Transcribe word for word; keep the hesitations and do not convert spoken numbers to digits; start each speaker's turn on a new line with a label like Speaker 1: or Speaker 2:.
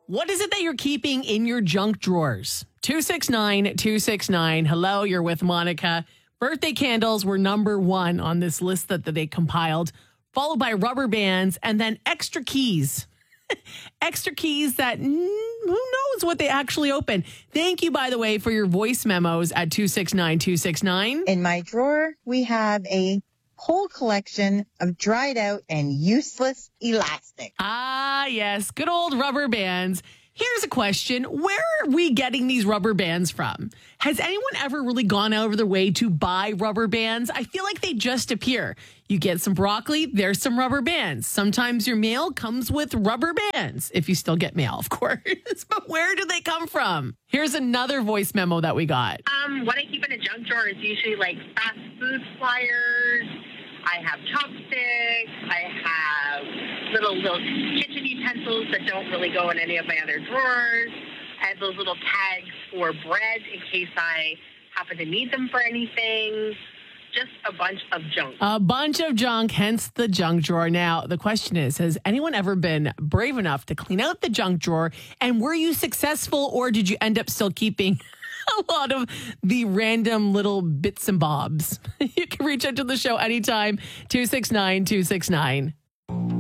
Speaker 1: What is it that you're keeping in your junk drawers? two six nine, two six nine. Hello, you're with Monica. Birthday candles were number one on this list that, that they compiled, followed by rubber bands and then extra keys. Extra keys that mm, who knows what they actually open. Thank you, by the way, for your voice memos at two six nine, two six nine.
Speaker 2: In my drawer, we have a whole collection of dried out and useless elastic.
Speaker 1: Ah, yes. Good old rubber bands. Here's a question. Where are we getting these rubber bands from? Has anyone ever really gone out of their way to buy rubber bands? I feel like they just appear. You get some broccoli, there's some rubber bands. Sometimes your mail comes with rubber bands, if you still get mail, of course. But where do they come from? Here's another voice memo that we got.
Speaker 3: Um, what I keep in a junk drawer is usually like fast food flyers. I have chopsticks. I have little little kitchen utensils that don't really go in any of my other drawers. I have those little tags for bread in case I happen to need them for anything. Just a bunch of junk.
Speaker 1: A bunch of junk, hence the junk drawer. Now, the question is, has anyone ever been brave enough to clean out the junk drawer? And were you successful, or did you end up still keeping a lot of the random little bits and bobs? You can reach out to the show anytime, two six nine, two six nine.